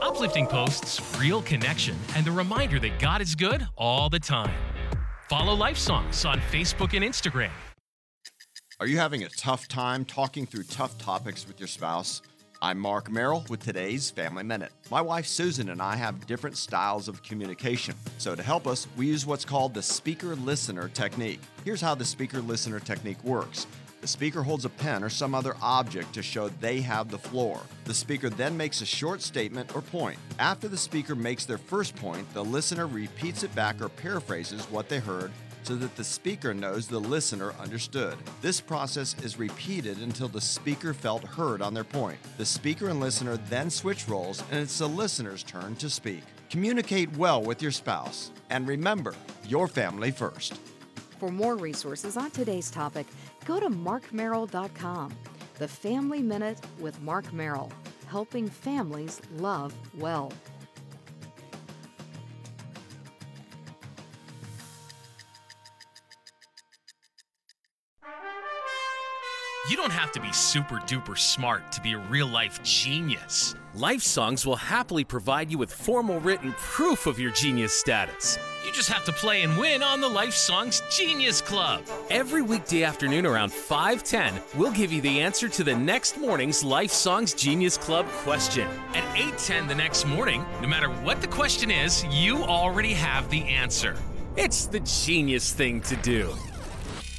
Uplifting posts, real connection, and the reminder that God is good all the time. Follow Life Songs on Facebook and Instagram. Are you having a tough time talking through tough topics with your spouse? I'm Mark Merrill with today's Family Minute. My wife Susan and I have different styles of communication. So to help us, we use what's called the speaker-listener technique. Here's how the speaker-listener technique works. The speaker holds a pen or some other object to show they have the floor. The speaker then makes a short statement or point. After the speaker makes their first point, the listener repeats it back or paraphrases what they heard so that the speaker knows the listener understood. This process is repeated until the speaker felt heard on their point. The speaker and listener then switch roles, and it's the listener's turn to speak. Communicate well with your spouse, and remember, your family first. For more resources on today's topic, go to markmerrill.com. The Family Minute with Mark Merrill, helping families love well. You don't have to be super duper smart to be a real life genius. Life Songs will happily provide you with formal written proof of your genius status. You just have to play and win on the Life Songs Genius Club. Every weekday afternoon around 5:10, we'll give you the answer to the next morning's Life Songs Genius Club question. At 8:10 the next morning, no matter what the question is, you already have the answer. It's the genius thing to do.